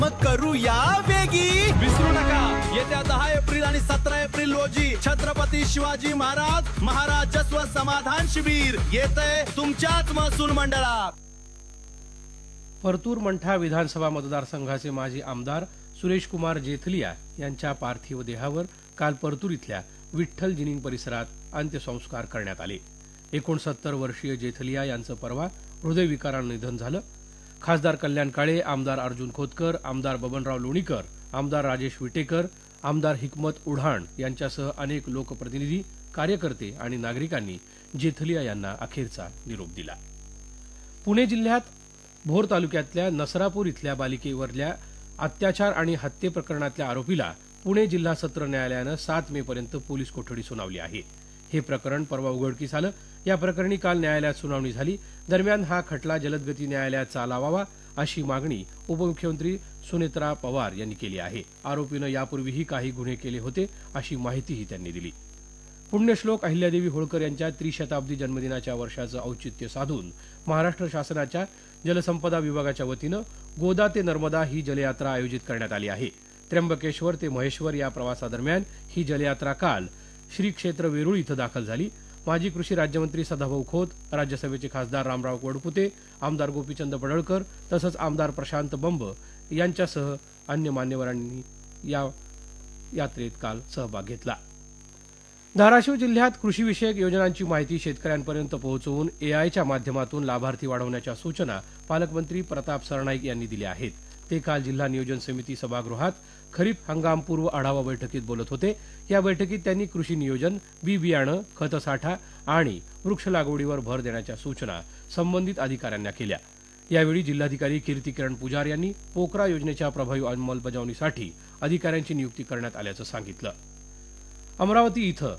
मग करूया वेगी. विसरू नका, येत्या 10 एप्रिल आणि 17 एप्रिल रोजी छत्रपती शिवाजी महाराजस्व समाधान शिबिर येतंय तुमच्याच महसूल मंडळात. परतूर मंठा विधानसभा मतदारसंघाचे माजी आमदार सुरेश कुमार जेथलिया यांच्या पार्थिव देहावर काल परतूर इथल्या विठ्ठल जिनिंग परिसरात अंत्यसंस्कार करण्यात आले. 69 वर्षीय जेथलिया यांचं परवा हृदयविकारानं निधन झालं. खासदार कल्याण काळे, आमदार अर्जुन खोतकर, आमदार बबनराव लोणीकर, आमदार राजेश विटेकर, आमदार हिकमत उढाण यांच्यासह अनेक लोकप्रतिनिधी, कार्यकर्ते आणि नागरिकांनी जेथलिया यांना अखेरचा निरोप दिला. पुणे जिल्ह्यात भोर तालुक्यातल्या नसरापूर इथल्या बालिकेवरल्या अत्याचार आणि हत्ये प्रकरणातल्या आरोपीला पुणे जिल्हा सत्र न्यायालयानं 7 मे पर्यंत पोलीस कोठडी सुनावली आहे. हे प्रकरण परवा उघडकीस आलं. या प्रकरणी काल न्यायालयात सुनावणी झाली. दरम्यान हा खटला जलदगती न्यायालयात चालवावा अशी मागणी उपमुख्यमंत्री सुनेत्रा पवार यांनी केली आहे. आरोपीनं यापूर्वीही काही गुन्हे केले होते अशी माहितीही त्यांनी दिली. पुण्यश्लोक अहिल्यादेवी होळकर यांच्या त्रिशताब्दी जन्मदिनाच्या वर्षाचं औचित्य साधून महाराष्ट्र शासनाच्या जलसंपदा विभागाच्या वतीनं गोदा ते नर्मदा ही जलयात्रा आयोजित करण्यात आली आहे. त्र्यंबकेश्वर ते महेश्वर या प्रवासादरम्यान ही जलयात्रा काल श्री क्षेत्र वेरूळ इथं दाखल झाली. माजी कृषी राज्यमंत्री सदाभाऊ खोत, राज्यसभेचे खासदार रामराव वडकुते, आमदार गोपीचंद पडळकर तसंच आमदार प्रशांत बंब यांच्यासह अन्य मान्यवरांनी या यात्रेत काल सहभाग घेतला. धाराशिव जिल्ह्यात कृषीविषयक योजनांची माहिती शेतकऱ्यांपर्यंत पोहोचवून एआयच्या माध्यमातून लाभार्थी वाढवण्याच्या सूचना पालकमंत्री प्रताप सरनाईक यांनी दिल्या आहेत. ते काल जिल्हा नियोजन समिती सभागृहात खरीप हंगामपूर्व आढावा बैठकीत बोलत होते. या बैठकीत त्यांनी कृषी नियोजन, बी बियाणं, खतसाठा आणि वृक्ष लागवडीवर भर देण्याच्या सूचना संबंधित अधिकाऱ्यांना केल्या. यावेळी जिल्हाधिकारी कीर्तिकिरण पुजार यांनी पोकरा योजनेच्या प्रभावी अंमलबजावणीसाठी अधिकाऱ्यांची नियुक्ती करण्यात आल्याचं सांगितलं. अमरावती इथं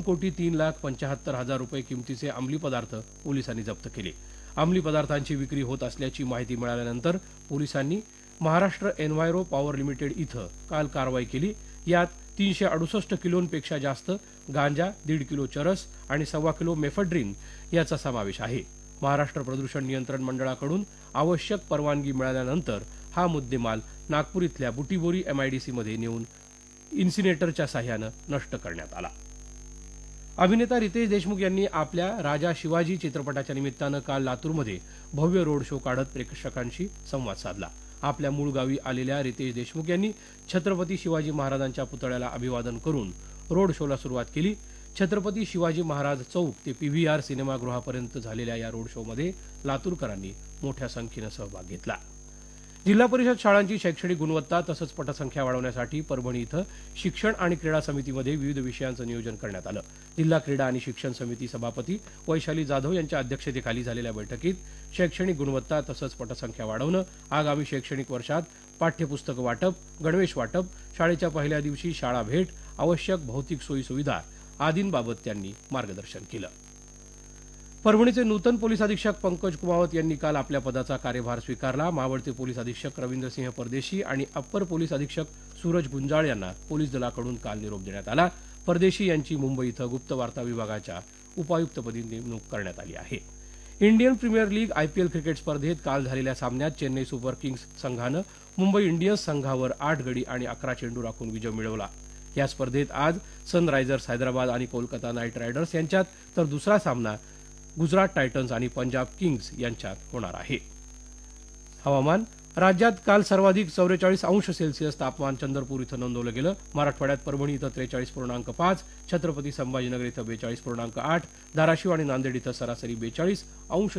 2,03,75,000 रुपये किमतीचे अंमली पदार्थ पोलिसांनी जप्त केले. अंमली पदार्थांची विक्री होत असल्याची माहिती मिळाल्यानंतर पोलिसांनी महाराष्ट्र एन्व्हायरो पॉवर लिमिटेड इथं काल कारवाई केली. यात 368 किलोंपेक्षा जास्त गांजा, 1.5 किलो चरस आणि 1.25 किलो मेफेड्रीन याचा समावेश आहे. महाराष्ट्र प्रदूषण नियंत्रण मंडळाकडून आवश्यक परवानगी मिळाल्यानंतर हा मुद्देमाल नागपूर इथल्या बुटीबोरी एमआयडीसीमध्ये नेऊन इन्सिनेटरच्या साह्यानं नष्ट करण्यात आला. अभिनेता रितेश देशमुख यांनी आपल्या राजा शिवाजी चित्रपटाच्या निमित्तानं काल लातूरमध्ये भव्य रोड शो काढत प्रेक्षकांशी संवाद साधला. आपल्या मूळ गावी आलेल्या रितेश देशमुख यांनी छत्रपती शिवाजी महाराजांच्या पुतळ्याला अभिवादन करून रोड शोला सुरुवात केली. छत्रपती शिवाजी महाराज चौक ते पीव्हीआर सिनेमागृहापर्यंत झालेल्या या रोड शोमध्ये लातूरकरांनी मोठ्या संख्येनं सहभाग घेतला. जिल्हा परिषद शाळांची शैक्षणिक गुणवत्ता तसंच पटसंख्या वाढवण्यासाठी परभणी इथं शिक्षण आणि क्रीडा समितीमध्ये विविध विषयांचं नियोजन करण्यात आलं. जिल्हा क्रीडा आणि शिक्षण समिती सभापती वैशाली जाधव यांच्या अध्यक्षतेखाली झालेल्या बैठकीत शैक्षणिक गुणवत्ता तसंच पटसंख्या वाढवणं, आगामी शैक्षणिक वर्षात पाठ्यपुस्तकं वाटप, गणवेश वाटप, शाळेच्या पहिल्या दिवशी शाळा भेट, आवश्यक भौतिक सोयी सुविधा आदींबाबत त्यांनी मार्गदर्शन केलं. परभणीचे नूतन पोलीस अधीक्षक पंकज कुमावत यांनी काल आपल्या पदाचा कार्यभार स्वीकारला. मावळते पोलीस अधीक्षक रवींद्रसिंह परदेशी आणि अप्पर पोलीस अधीक्षक सूरज गुंजाळ यांना पोलीस दलाकडून काल निरोप देण्यात आला. परदेशी यांची मुंबई इथं गुप्त वार्ता विभागाच्या उपायुक्तपदी नेमणूक करण्यात आली आहे. Indian premier league IPL cricket स्पर्धेत काल झालेल्या सामन्यात चेन्नई सुपर किंग्ज संघानं मुंबई इंडियन्स संघावर 8 गडी आणि 11 चेंडू राखून विजय मिळवला. या स्पर्धेत आज सनरायझर्स हैदराबाद आणि कोलकाता नाईट रायडर्स यांच्यात तर दुसरा सामना गुजरात टायटन्स आणि पंजाब किंग्ज यांच्यात होणार आहे. हवामान. राज्यात काल सर्वाधिक 44°C तापमान चंद्रपूर इथं नोंदवलं गेलं. मराठवाड्यात परभणी इथं 43.5, छत्रपती संभाजीनगर इथं 42.8, धाराशिव आणि नांदेड इथं सरासरी 42°